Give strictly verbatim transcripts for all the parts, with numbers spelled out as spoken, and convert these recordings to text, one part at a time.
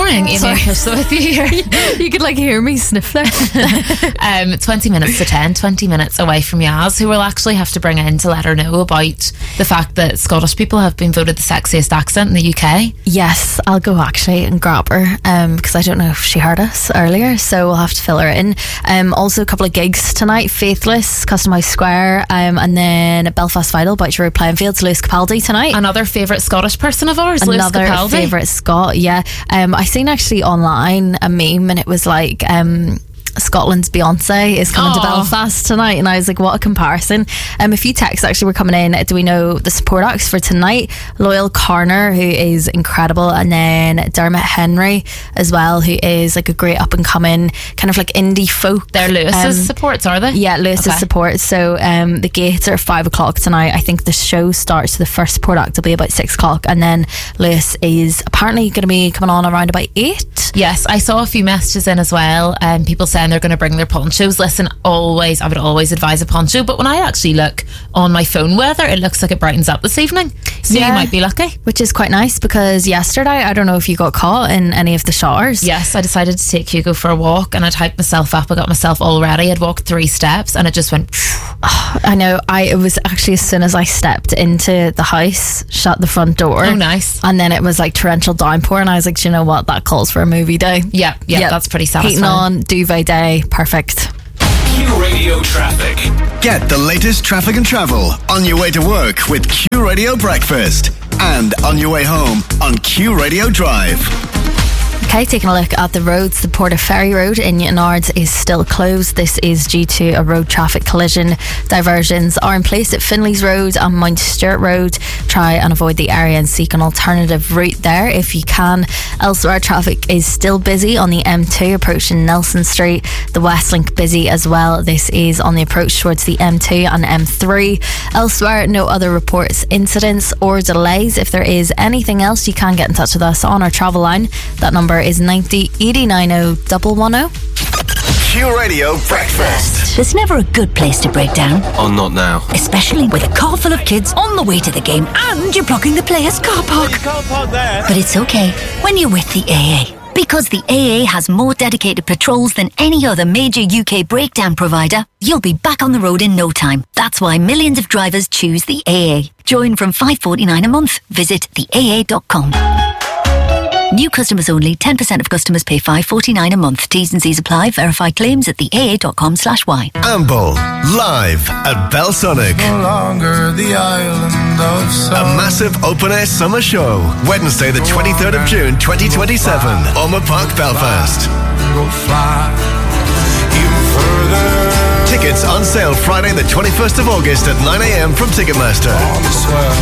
morning, Amy and Krista with you here. You could like hear me sniff there. um, twenty minutes to ten, twenty minutes away from Yaz, who we'll actually have to bring in to let her know about the fact that Scottish people have been voted the sexiest accent in the U K. Yes, I'll go actually and grab her um, because I don't know if she heard us earlier, so we'll have to fill her in. Um, also a couple of gigs tonight: Faithless, Custom House Square, um, and then Belfast Vital, Boucher Road Playing Fields, Lewis Capaldi tonight. Another favourite Scottish person of ours, Another Lewis Capaldi. favourite Scot, yeah. Um, I seen actually online a meme and it was like um, Scotland's Beyonce is coming Aww. to Belfast tonight, and I was like, what a comparison. Um, a few texts actually were coming in. Do we know the support acts for tonight? Loyal Carner, who is incredible, and then Dermot Henry as well, who is like a great up and coming kind of like indie folk. They're Lewis's um, supports, are they? Yeah, Lewis's Okay. support. So um, the gates are at five o'clock tonight. I think the show starts, the first support act will be about six o'clock, and then Lewis is apparently going to be coming on around about eight. Yes, I saw a few messages in as well, um, people saying they're going to bring their ponchos. Listen, always, I would always advise a poncho, but when I actually look on my phone weather, it looks like it brightens up this evening, so Yeah. you might be lucky. Which is quite nice, because yesterday, I don't know if you got caught in any of the showers. Yes, I decided to take Hugo for a walk, and I'd hyped myself up. I got myself all ready. I'd walked three steps and it just went I know, I it was actually as soon as I stepped into the house, shut the front door. Oh, nice. And then it was like torrential downpour, and I was like, do you know what, that calls for a movie day. yeah, yeah, Yep. that's pretty satisfying. Heating on, duvet day, perfect. Q Radio Traffic. Get the latest traffic and travel on your way to work with Q Radio Breakfast, and on your way home on Q Radio Drive. Okay, taking a look at the roads. The Portaferry Road in Newtonards is still closed. This is due to a road traffic collision. Diversions are in place at Finley's Road and Mount Stewart Road. Try and avoid the area and seek an alternative route there if you can. Elsewhere, traffic is still busy on the M two approaching Nelson Street. The Westlink busy as well. This is on the approach towards the M two and M three. Elsewhere, no other reports, incidents or delays. If there is anything else, you can get in touch with us on our travel line. That number is ninety eighty-nine oh one one oh. Q Radio Breakfast. There's never a good place to break down, Oh, not now. especially with a car full of kids on the way to the game and you're blocking the players' car park. But it's okay when you're with the A A. Because the A A has more dedicated patrols than any other major U K breakdown provider, you'll be back on the road in no time. That's why millions of drivers choose the A A. Join from five pounds forty-nine a month. Visit the A A dot com. New customers only. ten percent of customers pay five pounds forty-nine a month. T's and C's apply. Verify claims at the A A dot com slash Y. Amble, live at Belsonic. No longer the island of A sun. massive open-air summer show. Wednesday the twenty-third of June twenty twenty-seven. Omer Park, Belfast. Go fly even further Tickets on sale Friday the twenty-first of August at nine a.m. from Ticketmaster. on the swell.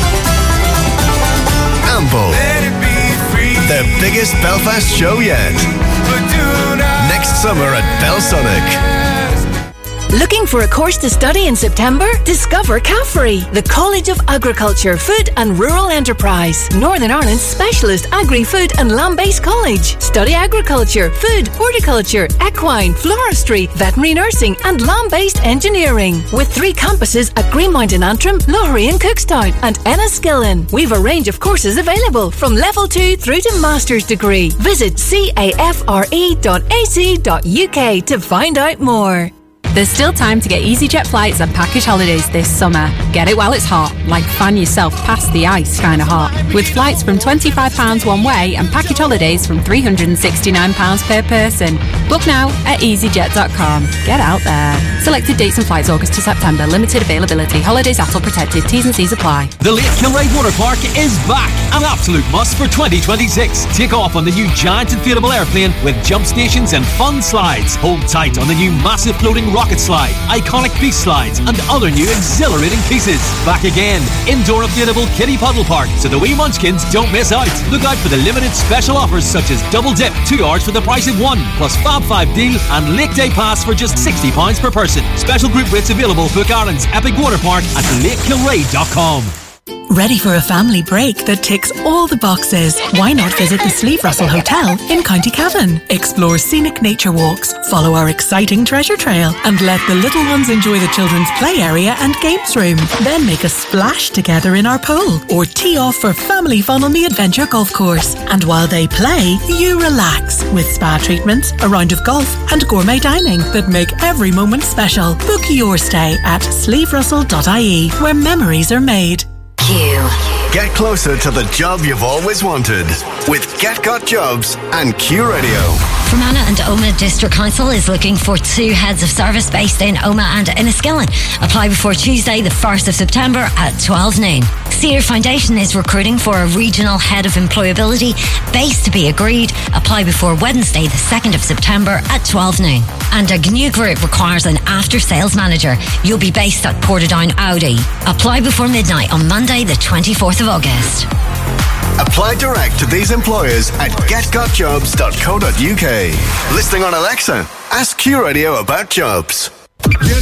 Amble, Let it be free, their biggest Belfast show yet. but do not Next summer at Belsonic. Looking for a course to study in September? Discover CAFRE, the College of Agriculture, Food and Rural Enterprise, Northern Ireland's specialist agri-food and land-based college. Study agriculture, food, horticulture, equine, floristry, veterinary nursing and land-based engineering. With three campuses at Greenmount in Antrim, Loughery in Cookstown and Enniskillen. We've a range of courses available from level two through to master's degree. Visit cafre dot a c dot u k to find out more. There's still time to get EasyJet flights and package holidays this summer. Get it while it's hot, like fan yourself past the ice kind of hot. With flights from twenty-five pounds one way and package holidays from three hundred sixty-nine pounds per person. Book now at easyjet dot com. Get out there. Selected dates and flights August to September. Limited availability. Holidays A T L protected. T's and C's apply. The Lake Kilray Water Park is back. An absolute must for twenty twenty-six. Take off on the new giant inflatable airplane with jump stations and fun slides. Hold tight on the new massive floating rocket slide, iconic beast slides, and other new exhilarating pieces. Back again. Indoor inflatable kiddie puddle park, so the wee munchkins don't miss out. Look out for the limited special offers such as double dip, two hours for the price of one, plus Fab five deal and Lake Day Pass for just sixty pounds per person. Special group rates available. Book Ireland's Epic Water Park at lake kilray dot com. Ready for a family break that ticks all the boxes? Why not visit the Sleeve Russell Hotel in County Cavan? Explore scenic nature walks, follow our exciting treasure trail, and let the little ones enjoy the children's play area and games room. Then make a splash together in our pool, or tee off for family fun on the Adventure Golf Course. And while they play, you relax with spa treatments, a round of golf, and gourmet dining that make every moment special. Book your stay at sleeve russell dot I E, where memories are made. Q. Get closer to the job you've always wanted with Get Got Jobs and Q Radio. Fermanagh and Omagh District Council is looking for two heads of service based in Omagh and Enniskillen. Apply before Tuesday, the first of September at twelve noon. Cedar Foundation is recruiting for a regional head of employability, base to be agreed. Apply before Wednesday, the second of September at twelve noon. And a G N U Group requires an after-sales manager. You'll be based at Portadown Audi. Apply before midnight on Monday, the twenty-fourth of August. Apply direct to these employers at get got jobs dot co dot U K. Listening on Alexa, ask Q Radio about jobs. Get